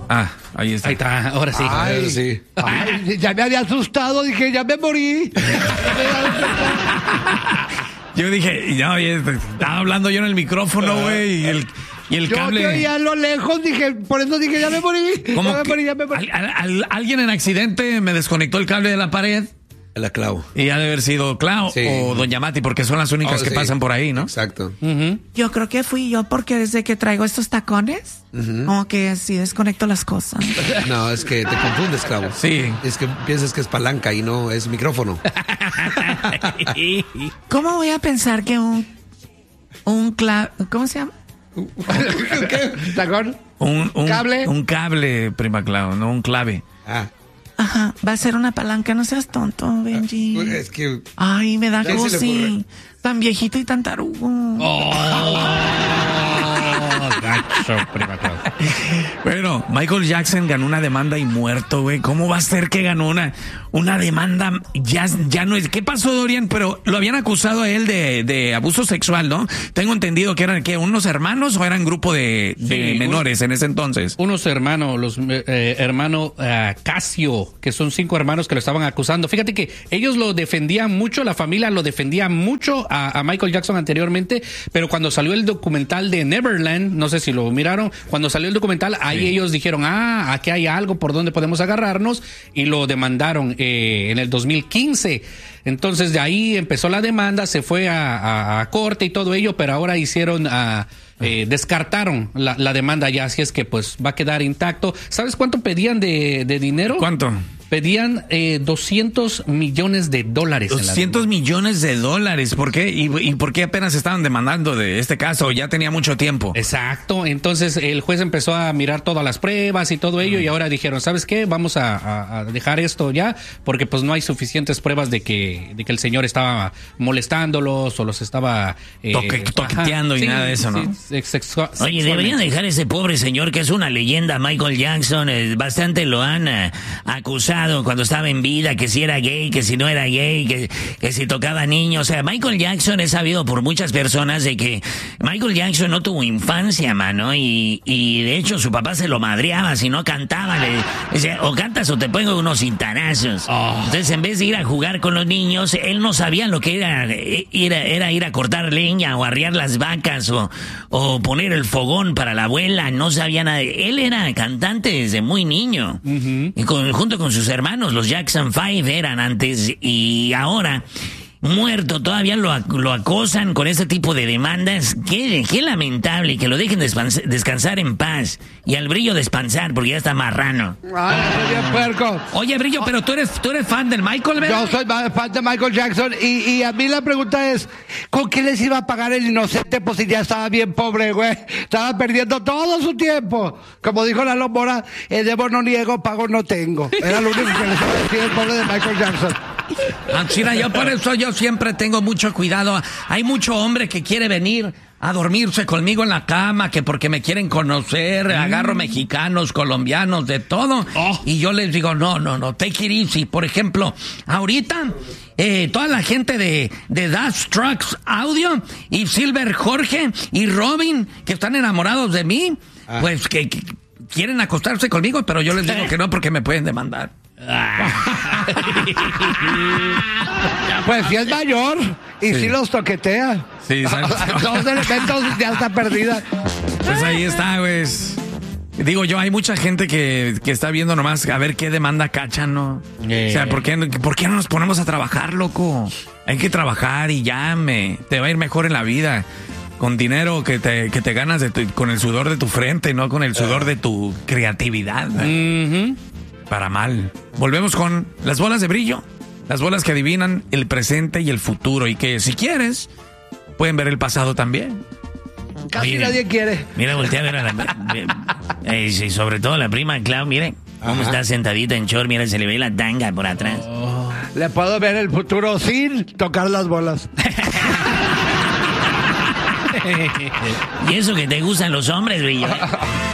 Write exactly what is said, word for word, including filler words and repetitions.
Ah, ahí está. Ahí está, ahora sí. Ay, sí. Ay, ya me había asustado, dije, ya me morí. Yo dije, no, oye, estaba hablando yo en el micrófono, güey, y el, y el yo cable. Yo te oía a lo lejos, dije, por eso dije, ya me morí. ¿Cómo ya me que morí, ya me morí. Al, al, alguien en accidente me desconectó el cable de la pared. La Clau. Y ha de haber sido Clau sí. o Doña Mati, porque son las únicas oh, que sí. pasan por ahí, ¿no? Exacto. Uh-huh. Yo creo que fui yo, porque desde que traigo estos tacones, uh-huh. como que sí desconecto las cosas. No, es que te confundes, Clau. Sí. Es que piensas que es palanca y no, es micrófono. ¿Cómo voy a pensar que un... un cla... ¿Cómo se llama? ¿Qué? ¿Tacón? Un, un ¿Cable? Un cable, prima Clau, no un clave. Ah. Ajá, va a ser una palanca, no seas tonto, Benji. Ah, es que... Ay, me da cosi. Tan viejito y tan tarugo. Oh, gacho, prima Clau. Bueno, Michael Jackson ganó una demanda y muerto, güey. ¿Cómo va a ser que ganó una, una demanda? Ya, ya no es. ¿Qué pasó, Dorian? Pero lo habían acusado a él de, de abuso sexual, ¿no? Tengo entendido que eran, ¿qué? ¿Unos hermanos o eran grupo de, de sí, menores un, en ese entonces? Unos hermanos, los eh, hermanos uh, Casio, que son cinco hermanos que lo estaban acusando. Fíjate que ellos lo defendían mucho, la familia lo defendía mucho a, a Michael Jackson anteriormente, pero cuando salió el documental de Neverland, no sé si lo miraron, cuando salió el documental, ahí sí. ellos dijeron, ah, aquí hay algo por donde podemos agarrarnos, y lo demandaron eh, en el dos mil quince. Entonces de ahí empezó la demanda, se fue a, a, a corte y todo ello, pero ahora hicieron a... Eh, descartaron la, la demanda ya, así es que pues va a quedar intacto. ¿Sabes cuánto pedían de, de dinero? ¿Cuánto? Pedían eh, doscientos millones de dólares. doscientos millones de dólares. ¿Por qué? ¿Y, ¿Y por qué apenas estaban demandando de este caso? Ya tenía mucho tiempo. Exacto. Entonces el juez empezó a mirar todas las pruebas y todo ello, mm. y ahora dijeron, ¿sabes qué? Vamos a, a, a dejar esto ya, porque pues no hay suficientes pruebas de que, de que el señor estaba molestándolos o los estaba... Eh, Toque, toqueteando y sí, nada de eso, ¿no? Sí, sexual, Oye, deberían dejar ese pobre señor que es una leyenda, Michael Jackson. Eh, bastante lo han eh, acusado cuando estaba en vida, que si era gay, que si no era gay, que, que si tocaba niños. O sea, Michael Jackson es sabido por muchas personas de que Michael Jackson no tuvo infancia, mano, y, y de hecho su papá se lo madreaba si no cantaba. Le decía, o cantas o te pongo unos cintarazos. Oh. Entonces, en vez de ir a jugar con los niños, él no sabía lo que era, era, era ir a cortar leña o arriar las vacas o, o poner el fogón para la abuela. No sabía nada. Él era cantante desde muy niño. Uh-huh. Y con, junto con sus hermanos, los Jackson Five eran antes, y ahora muerto todavía lo, lo acosan con este tipo de demandas. Qué, qué lamentable, que lo dejen despans- descansar en paz, y al Brillo descansar porque ya está marrano. Ay, bien puerco. Oye, Brillo, pero tú eres, tú eres fan del Michael, ¿verdad? Yo soy fan de Michael Jackson, y, y a mí la pregunta es, ¿con qué les iba a pagar el inocente? Pues si ya estaba bien pobre, güey. Estaba perdiendo todo su tiempo. Como dijo la Mora, el debo no niego, pago no tengo. Era lo único que les iba a decir el pobre de Michael Jackson. China, yo por eso yo siempre tengo mucho cuidado. Hay mucho hombre que quiere venir a dormirse conmigo en la cama, que porque me quieren conocer, mm. agarro mexicanos, colombianos, de todo. Oh. Y yo les digo, no, no, no, take it easy. Por ejemplo, ahorita, eh, toda la gente de, de Dash Trucks Audio y Silver Jorge y Robin, que están enamorados de mí, ah. pues que, que quieren acostarse conmigo, pero yo les digo que no porque me pueden demandar. Pues si es mayor y si sí los toquetea. Sí, dos elementos ya está perdida. Pues ahí está, güey. Digo yo, hay mucha gente que, que está viendo nomás a ver qué demanda cachan, ¿no? Eh. O sea, ¿por qué, ¿por qué no nos ponemos a trabajar, loco? Hay que trabajar y ya me, te va a ir mejor en la vida. Con dinero que te, que te ganas de tu, con el sudor de tu frente, no con el sudor de tu creatividad. Uh-huh. Para mal. Volvemos con las bolas de brillo. Las bolas que adivinan el presente y el futuro. Y que si quieres, pueden ver el pasado también. Casi Oye, nadie quiere. Mira, voltea a ver a la... eh, y sobre todo la prima Clau, mire cómo Ajá. está sentadita en short. Mira, se le ve la tanga por atrás. Oh. Le puedo ver el futuro sin tocar las bolas. Y eso que te gustan los hombres, brillo.